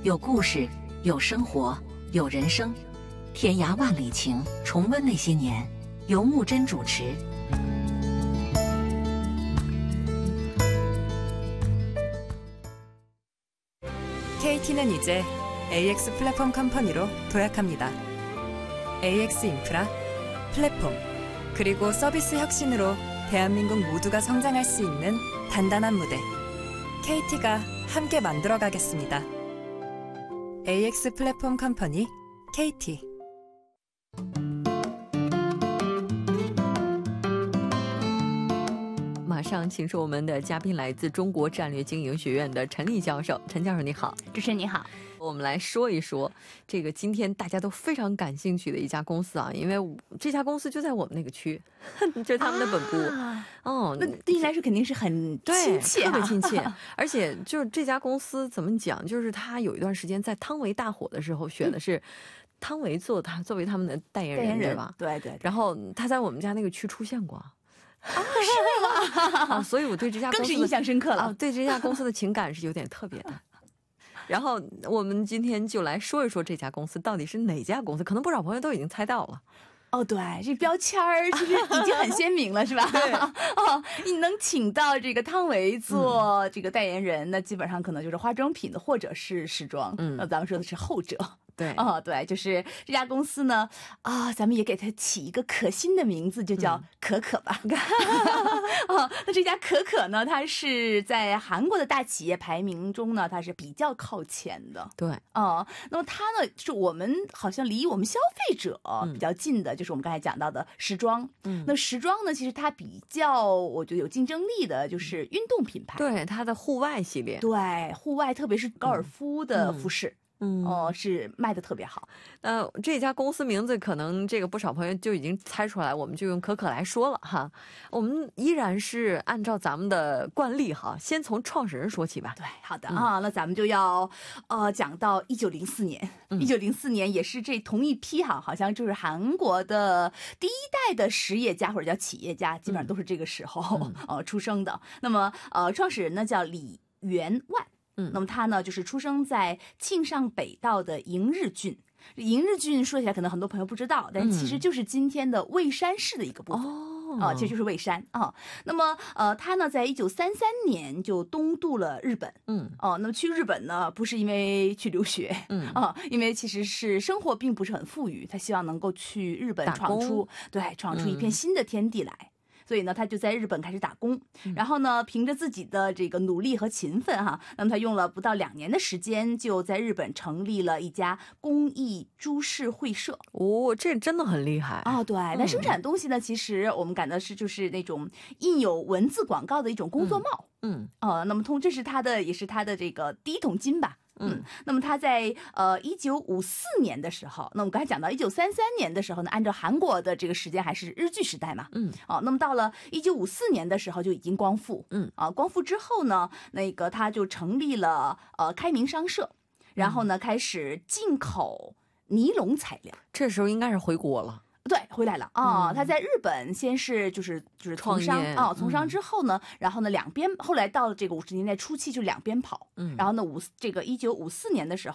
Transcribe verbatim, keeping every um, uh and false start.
有故事，有生活，有人生。天涯万里情，重温那些年。由木真主持。 케이티는 이제 에이엑스 플랫폼 컴퍼니로 도약합니다. 에이엑스 인프라, 플랫폼, 그리고 서비스 혁신으로 대한민국 모두가 성장할 수 있는 단단한 무대. 케이티가 함께 만들어가겠습니다. 에이엑스 플랫폼 컴퍼니 케이티。 马上请出我们的嘉宾，来自中国战略经营学院的陈丽教授。陈教授你好。 主持人你好。 我们来说一说这个今天大家都非常感兴趣的一家公司啊，因为这家公司就在我们那个区，就是他们的本部。啊、哦， 那对你来说肯定是很亲切、啊， 特别亲切。而且就是这家公司怎么讲，就是他有一段时间在汤唯大火的时候选的是。嗯汤唯做他作为他们的代言人， 代言人对吧？ 对 对, 对。 然后他在我们家那个区出现过。 啊，是吗？ 啊，所以我对这家公司更是印象深刻了。 啊，对这家公司的情感是有点特别的。然后我们今天就来说一说这家公司到底是哪家公司，可能不少朋友都已经猜到了。 哦，对，这标签儿其实已经很鲜明了，是吧？ 对。 哦，你能请到这个汤唯做这个代言人，嗯、那基本上可能就是化妆品的或者是时装。嗯，那咱们说的是后者。 对， 哦，对，就是这家公司呢，啊，咱们也给它起一个可心的名字，就叫可可吧。嗯、哦，那这家可可呢，它是在韩国的大企业排名中呢，它是比较靠前的。 对， 哦，那么它呢，是我们好像离我们消费者比较近的，嗯、就是我们刚才讲到的时装。嗯，那时装呢，其实它比较，我觉得有竞争力的，就是运动品牌。 对，它的户外系列。 对，户外特别是高尔夫的服饰。嗯嗯，哦，是卖的特别好。 呃，这家公司名字可能这个不少朋友就已经猜出来，我们就用可可来说了哈。我们依然是按照咱们的惯例哈，先从创始人说起吧。 对，好的、嗯、啊，那咱们就要呃讲到一九零四年，一九零四年也是这同一批哈，好像就是韩国的第一代的实业家或者叫企业家，基本上都是这个时候、嗯、呃出生的。那么呃，创始人呢叫李元万。嗯，那么他呢，就是出生在庆尚北道的营日郡。营日郡说起来可能很多朋友不知道，但是其实就是今天的蔚山市的一个部分。哦，啊、呃，其实就是蔚山啊。那么呃，他呢，在一九三三年就东渡了日本。嗯，哦、呃，那么去日本呢，不是因为去留学，嗯啊、呃，因为其实是生活并不是很富裕，他希望能够去日本闯出，对，闯出一片新的天地来。嗯，所以呢，他就在日本开始打工，然后呢，凭着自己的这个努力和勤奋哈，那么他用了不到两年的时间，就在日本成立了一家工艺株式会社。 哦，这真的很厉害哦，对，那生产东西呢，嗯、其实我们感到是就是那种印有文字广告的一种工作帽。嗯，哦、呃，那么通这是他的也是他的这个第一桶金吧。嗯，那么他在呃一九五四年的时候，那我们刚才讲到一九三三年的时候呢，按照韩国的这个时间还是日据时代嘛，嗯，哦，那么到了一九五四年的时候就已经光复，嗯，啊，光复之后呢，那个他就成立了呃开明商社，然后呢开始进口尼龙材料， 这时候应该是回国了。 对，回来了啊、哦嗯！他在日本先是就是就是从商啊、哦，从商之后呢，嗯、然后呢两边后来到了这个五十年代初期就两边跑，嗯，然后呢五这个一九五四年的时候。